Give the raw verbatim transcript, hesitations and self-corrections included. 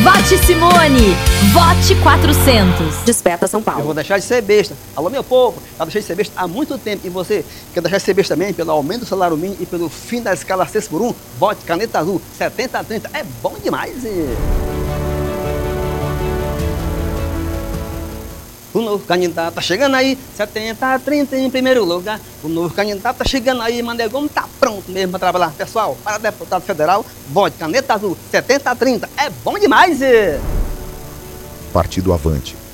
Vote Simone! Vote quatrocentos! Desperta São Paulo. Eu vou deixar de ser besta. Alô, meu povo, já deixei de ser besta há muito tempo. E você quer deixar de ser besta também pelo aumento do salário mínimo e pelo fim da escala seis por um? Vote Caneta Azul setenta a trinta. É bom demais. E... o novo candidato tá chegando aí, setenta a trinta em primeiro lugar. O novo candidato tá chegando aí, Mandegão tá pronto mesmo para trabalhar. Pessoal, para deputado federal, vote Caneta Azul setenta a trinta. É bom demais. E... Partido Avante.